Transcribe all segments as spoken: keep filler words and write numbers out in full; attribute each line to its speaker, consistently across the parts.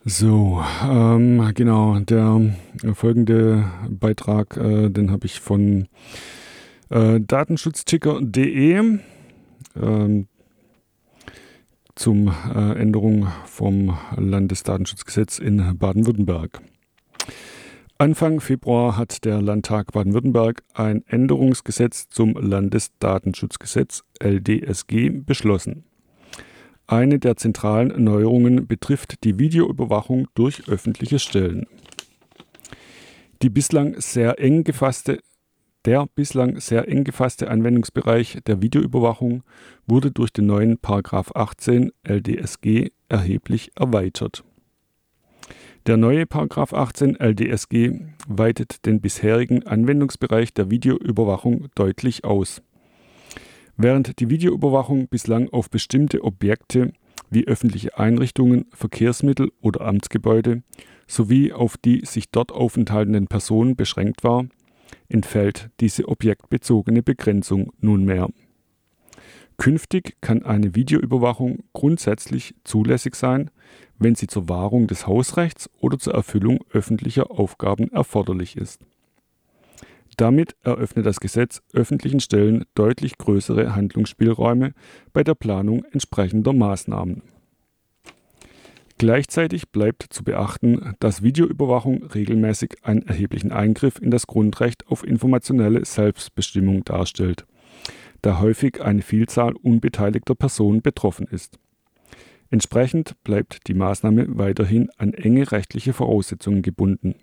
Speaker 1: So, ähm, genau, der folgende Beitrag, äh, den habe ich von äh, datenschutzticker punkt de ähm, zum äh, Änderung vom Landesdatenschutzgesetz in Baden-Württemberg. Anfang Februar hat der Landtag Baden-Württemberg ein Änderungsgesetz zum Landesdatenschutzgesetz L D S G beschlossen. Eine der zentralen Neuerungen betrifft die Videoüberwachung durch öffentliche Stellen. Die bislang sehr eng gefasste, der bislang sehr eng gefasste Anwendungsbereich der Videoüberwachung wurde durch den neuen Paragraph achtzehn L D S G erheblich erweitert. Der neue Paragraph achtzehn L D S G weitet den bisherigen Anwendungsbereich der Videoüberwachung deutlich aus. Während die Videoüberwachung bislang auf bestimmte Objekte wie öffentliche Einrichtungen, Verkehrsmittel oder Amtsgebäude sowie auf die sich dort aufenthaltenden Personen beschränkt war, entfällt diese objektbezogene Begrenzung nunmehr. Künftig kann eine Videoüberwachung grundsätzlich zulässig sein, wenn sie zur Wahrung des Hausrechts oder zur Erfüllung öffentlicher Aufgaben erforderlich ist. Damit eröffnet das Gesetz öffentlichen Stellen deutlich größere Handlungsspielräume bei der Planung entsprechender Maßnahmen. Gleichzeitig bleibt zu beachten, dass Videoüberwachung regelmäßig einen erheblichen Eingriff in das Grundrecht auf informationelle Selbstbestimmung darstellt, da häufig eine Vielzahl unbeteiligter Personen betroffen ist. Entsprechend bleibt die Maßnahme weiterhin an enge rechtliche Voraussetzungen gebunden.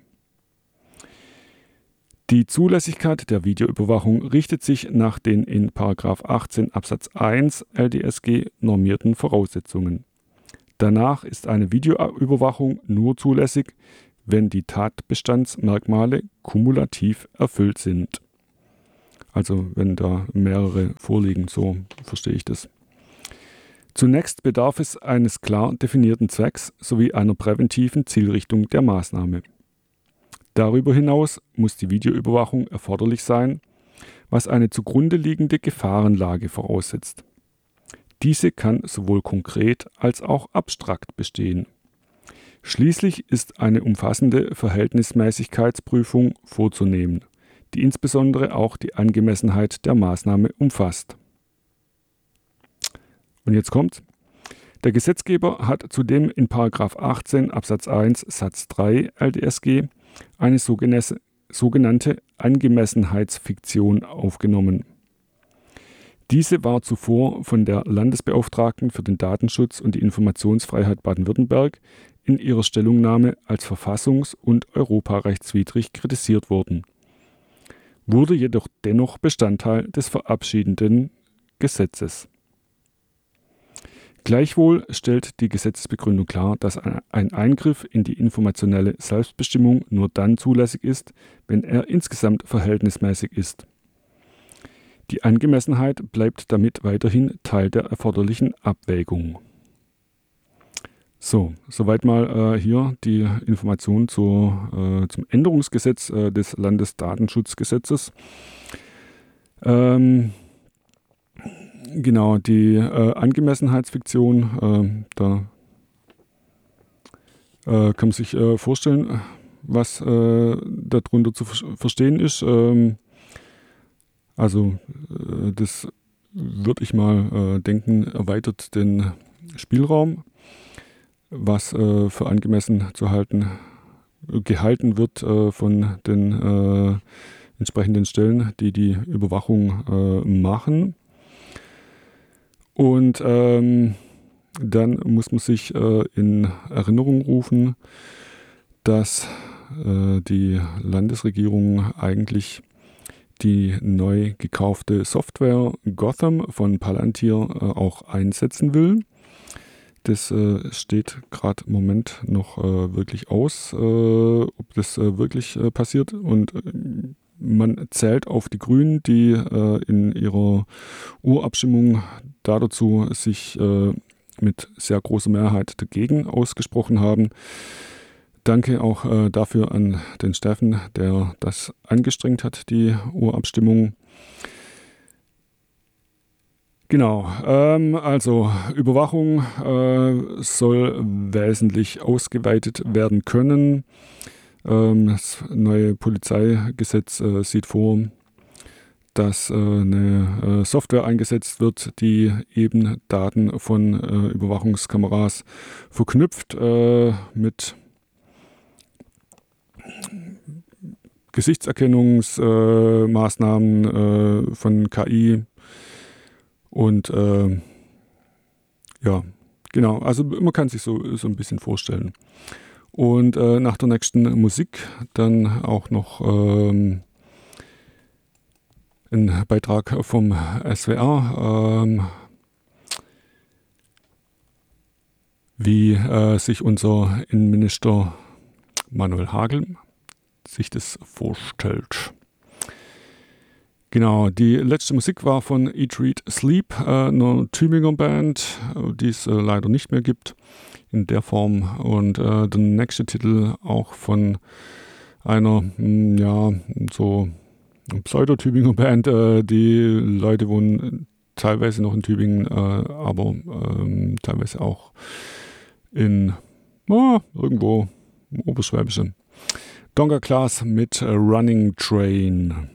Speaker 1: Die Zulässigkeit der Videoüberwachung richtet sich nach den in Paragraph achtzehn Absatz eins L D S G normierten Voraussetzungen. Danach ist eine Videoüberwachung nur zulässig, wenn die Tatbestandsmerkmale kumulativ erfüllt sind. Also wenn da mehrere vorliegen, so verstehe ich das. Zunächst bedarf es eines klar definierten Zwecks sowie einer präventiven Zielrichtung der Maßnahme. Darüber hinaus muss die Videoüberwachung erforderlich sein, was eine zugrunde liegende Gefahrenlage voraussetzt. Diese kann sowohl konkret als auch abstrakt bestehen. Schließlich ist eine umfassende Verhältnismäßigkeitsprüfung vorzunehmen, die insbesondere auch die Angemessenheit der Maßnahme umfasst. Und jetzt kommt's. Der Gesetzgeber hat zudem in Paragraph achtzehn Absatz eins Satz drei L D S G eine sogenannte Angemessenheitsfiktion aufgenommen. Diese war zuvor von der Landesbeauftragten für den Datenschutz und die Informationsfreiheit Baden-Württemberg in ihrer Stellungnahme als verfassungs- und europarechtswidrig kritisiert worden, wurde jedoch dennoch Bestandteil des verabschiedeten Gesetzes. Gleichwohl stellt die Gesetzesbegründung klar, dass ein Eingriff in die informationelle Selbstbestimmung nur dann zulässig ist, wenn er insgesamt verhältnismäßig ist. Die Angemessenheit bleibt damit weiterhin Teil der erforderlichen Abwägung. So, soweit mal äh, hier die Information zur, äh, zum Änderungsgesetz äh, des Landesdatenschutzgesetzes. Ähm, Genau, die äh, Angemessenheitsfiktion, äh, da äh, kann man sich äh, vorstellen, was äh, darunter zu ver- verstehen ist. Ähm, also äh, das würde ich mal äh, denken, erweitert den Spielraum, was äh, für angemessen zu halten, gehalten wird äh, von den äh, entsprechenden Stellen, die die Überwachung äh, machen. Und ähm, dann muss man sich äh, in Erinnerung rufen, dass äh, die Landesregierung eigentlich die neu gekaufte Software Gotham von Palantir äh, auch einsetzen will. Das äh, steht gerade im Moment noch äh, wirklich aus, äh, ob das äh, wirklich äh, passiert. Und äh, man zählt auf die Grünen, die äh, in ihrer Urabstimmung dazu sich äh, mit sehr großer Mehrheit dagegen ausgesprochen haben. Danke auch äh, dafür an den Steffen, der das angestrengt hat, die Urabstimmung. Genau, ähm, also Überwachung äh, soll wesentlich ausgeweitet werden können. Ähm, das neue Polizeigesetz äh, sieht vor, dass äh, eine äh, Software eingesetzt wird, die eben Daten von äh, Überwachungskameras verknüpft äh, mit Gesichtserkennungsmaßnahmen äh, äh, von K I und äh, ja, genau, also man kann sich so, so ein bisschen vorstellen. Und äh, nach der nächsten Musik dann auch noch ähm, ein Beitrag vom S W R, ähm, wie äh, sich unser Innenminister Manuel Hagel sich das vorstellt. Genau, die letzte Musik war von Eat, Read, Sleep, äh, einer Tübinger Band, die es äh, leider nicht mehr gibt in der Form. Und äh, der nächste Titel auch von einer, mh, ja, so Pseudo-Tübinger Band. Äh, die Leute wohnen teilweise noch in Tübingen, äh, aber äh, teilweise auch in oh, irgendwo im Oberschwäbischen. Donga Class mit äh, Running Train.